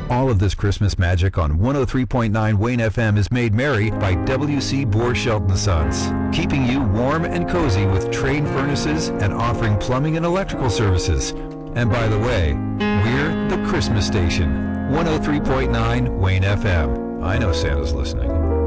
All of this Christmas magic on 103.9 Wayne FM is made merry by W.C. Bohr Shelton Sons, keeping you warm and cozy with trained furnaces and offering plumbing and electrical services. And by the way, we're the Christmas station, 103.9 Wayne FM. I know Santa's listening.